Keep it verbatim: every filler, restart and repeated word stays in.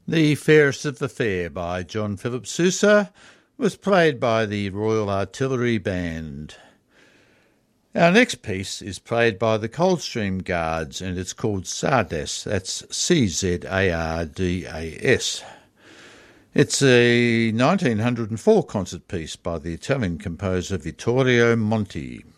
The Fairest of the Fair by John Philip Sousa was played by the Royal Artillery Band. Our next piece is played by the Coldstream Guards and it's called Czardas. That's C Z A R D A S. It's a nineteen oh four concert piece by the Italian composer Vittorio Monti.